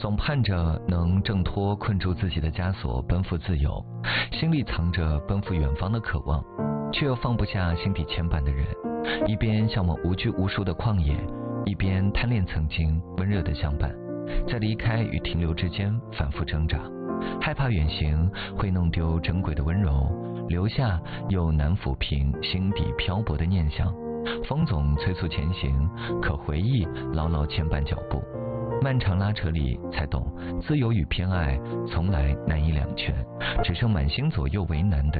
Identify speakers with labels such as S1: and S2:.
S1: 总盼着能挣脱困住自己的枷锁，奔赴自由，心里藏着奔赴远方的渴望，却又放不下心底牵绊的人，一边向往无拘无束的旷野，一边贪恋曾经温热的相伴，在离开与停留之间反复挣扎，害怕远行会弄丢珍贵的温柔，留下又难抚平心底漂泊的念想。风总催促前行，可回忆牢牢牵绊脚步，漫长拉扯里才懂，自由与偏爱从来难以两全，只剩满心左右为难的